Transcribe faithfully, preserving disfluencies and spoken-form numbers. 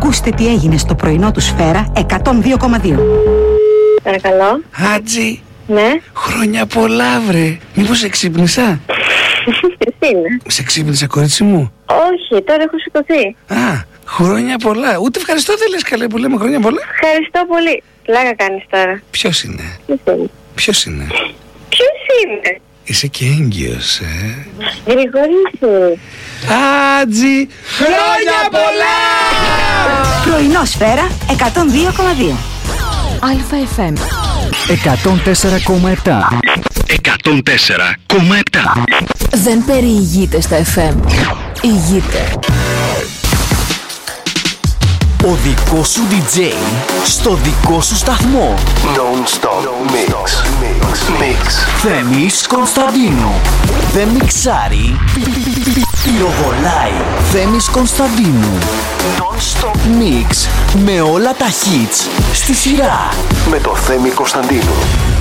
Ακούστε τι έγινε στο πρωινό του Σφαίρα εκατόν δύο κόμμα δύο. Παρακαλώ. Άτζη. Ναι. Χρόνια πολλά, βρε. Μήπως σε ξύπνησα? Εσύ είναι. Σε ξύπνησα, κορίτσι μου? Όχι, τώρα έχω σηκωθεί. Α, χρόνια πολλά. Ούτε ευχαριστώ δεν λες, καλέ, που λέμε χρόνια πολλά. Ευχαριστώ πολύ. Πλάκα κάνεις τώρα. Ποιος είναι? Ποιος είναι? Ποιος είναι? Ποιος είναι? Είσαι και έγκυος, ε. Γρηγορήσει. Άτζη, χρόνια πολλά! Πρωινό Σφαίρα εκατόν δύο κόμμα δύο. ΑΕΦ εκατόν τέσσερα κόμμα επτά. εκατόν τέσσερα κόμμα επτά. Δεν περιηγείται στα εφ εμ. Ηγείται. Ο δικός σου ντι τζέι στο δικό σου σταθμό. Non-stop mix. Mix. Θέμης Κωνσταντίνου. Δεν μιξάρει, πυροβολάει. Θέμης Κωνσταντίνου. Non-stop mix με όλα τα hits στη σειρά. Με το Θέμη Κωνσταντίνου.